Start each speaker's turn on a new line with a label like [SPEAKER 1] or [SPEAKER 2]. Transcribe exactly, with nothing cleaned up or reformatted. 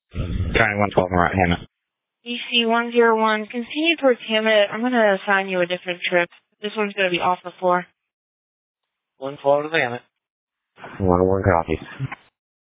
[SPEAKER 1] County one twelve, right, Hammett.
[SPEAKER 2] E C one zero one, continue towards Hammett. I'm going to assign you a different trip. This one's going to be off the floor.
[SPEAKER 3] one twelve to Hammett.
[SPEAKER 1] one one copy.